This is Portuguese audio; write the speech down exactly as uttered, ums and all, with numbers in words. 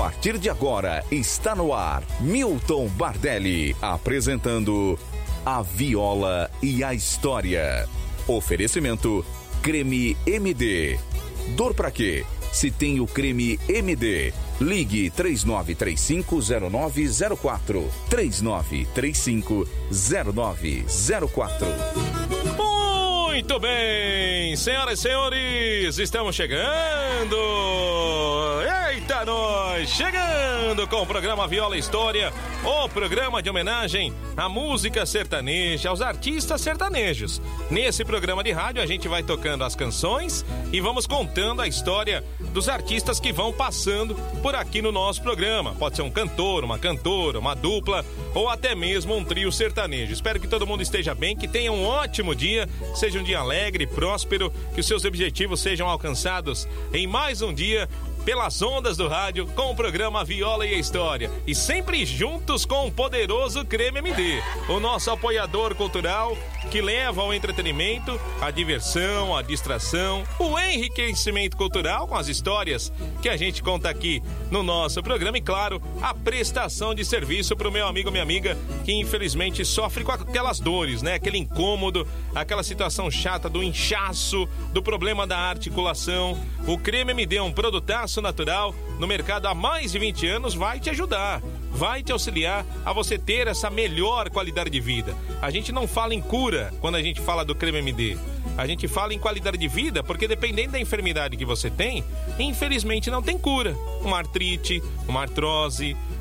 partir de agora está no ar Milton Bardelli apresentando A Viola e a História. Oferecimento Creme M D. Dor pra quê? Se tem o creme M D, ligue três nove três cinco zero nove zero quatro. três nove três cinco zero nove zero quatro. Muito bem, senhoras e senhores, estamos chegando. Eita, nós chegando com o programa Viola e História, o programa de homenagem à música sertaneja, aos artistas sertanejos. Nesse programa de rádio a gente vai tocando as canções e vamos contando a história dos artistas que vão passando por aqui no nosso programa. Pode ser um cantor, uma cantora, uma dupla ou até mesmo um trio sertanejo. Espero que todo mundo esteja bem, que tenha um ótimo dia, seja um dia alegre, próspero, que os seus objetivos sejam alcançados em mais um dia pelas ondas do rádio com o programa Viola e a História. E sempre juntos com o poderoso Creme M D, o nosso apoiador cultural que leva ao entretenimento, a diversão, a distração, o enriquecimento cultural com as histórias que a gente conta aqui no nosso programa e, claro, a prestação de serviço para o meu amigo, minha amiga, que infelizmente sofre com aquelas dores, né? Aquele incômodo, aquela situação chata do inchaço, do problema da articulação. O Creme M D é um produtaço natural no mercado há mais de vinte anos, vai te ajudar, vai te auxiliar a você ter essa melhor qualidade de vida. A gente não fala em cura quando a gente fala do Creme M D. A gente fala em qualidade de vida porque dependendo da enfermidade que você tem, infelizmente não tem cura. Uma artrite, uma artrose,